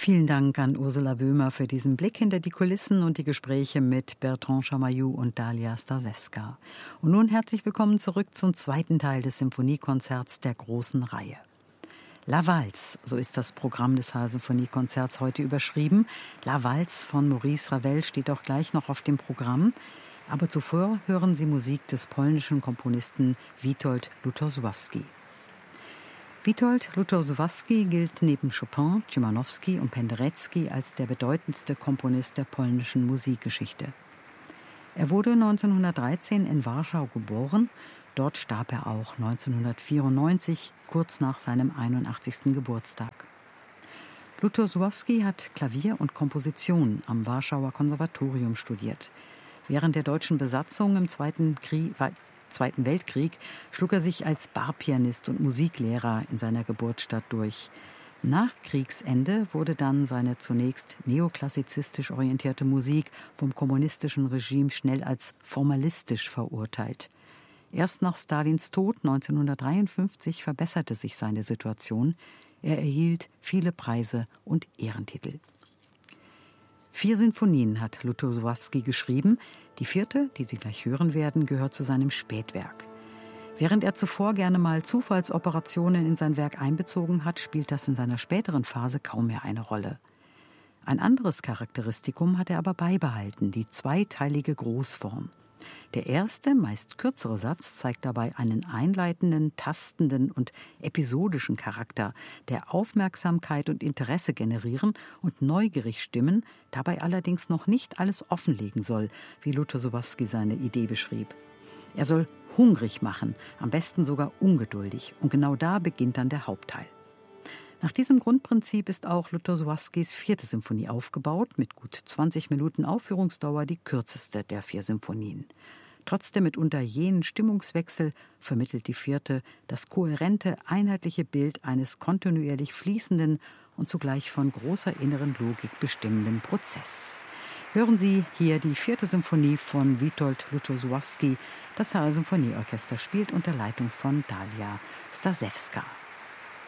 Vielen Dank an Ursula Böhmer für diesen Blick hinter die Kulissen und die Gespräche mit Bertrand Chamayou und Dalia Stasewska. Und nun herzlich willkommen zurück zum zweiten Teil des Symphoniekonzerts der großen Reihe. La Valse, so ist das Programm des Symphoniekonzerts heute überschrieben. La Valse von Maurice Ravel steht auch gleich noch auf dem Programm. Aber zuvor hören Sie Musik des polnischen Komponisten Witold Lutosławski. Witold Lutosławski gilt neben Chopin, Szymanowski und Penderecki als der bedeutendste Komponist der polnischen Musikgeschichte. Er wurde 1913 in Warschau geboren. Dort starb er auch 1994, kurz nach seinem 81. Geburtstag. Lutosławski hat Klavier und Komposition am Warschauer Konservatorium studiert. Während der deutschen Besatzung im Zweiten Weltkrieg schlug er sich als Barpianist und Musiklehrer in seiner Geburtsstadt durch. Nach Kriegsende wurde dann seine zunächst neoklassizistisch orientierte Musik vom kommunistischen Regime schnell als formalistisch verurteilt. Erst nach Stalins Tod 1953 verbesserte sich seine Situation. Er erhielt viele Preise und Ehrentitel. 4 Sinfonien hat Lutosławski geschrieben. Die 4., die Sie gleich hören werden, gehört zu seinem Spätwerk. Während er zuvor gerne mal Zufallsoperationen in sein Werk einbezogen hat, spielt das in seiner späteren Phase kaum mehr eine Rolle. Ein anderes Charakteristikum hat er aber beibehalten, die zweiteilige Großform. Der erste, meist kürzere Satz zeigt dabei einen einleitenden, tastenden und episodischen Charakter, der Aufmerksamkeit und Interesse generieren und neugierig stimmen, dabei allerdings noch nicht alles offenlegen soll, wie Lutosławski seine Idee beschrieb. Er soll hungrig machen, am besten sogar ungeduldig, und genau da beginnt dann der Hauptteil. Nach diesem Grundprinzip ist auch Lutosławskis 4. Symphonie aufgebaut, mit gut 20 Minuten Aufführungsdauer die kürzeste der 4 Symphonien. Trotz der mitunter jenen Stimmungswechsel vermittelt die 4. das kohärente, einheitliche Bild eines kontinuierlich fließenden und zugleich von großer inneren Logik bestimmenden Prozess. Hören Sie hier die 4. Symphonie von Witold Lutosławski. Das Symphonieorchester spielt unter Leitung von Dalia Stasewska.